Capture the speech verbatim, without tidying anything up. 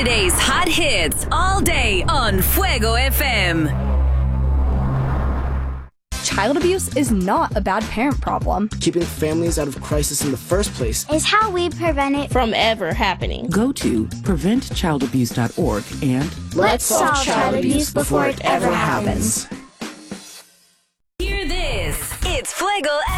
Today's hot hits all day on Fuego F M. Child abuse is not a bad parent problem. Keeping families out of crisis in the first place is how we prevent it from ever happening. Go to prevent child abuse dot org and let's solve child abuse before it ever happens. Hear this. It's Fuego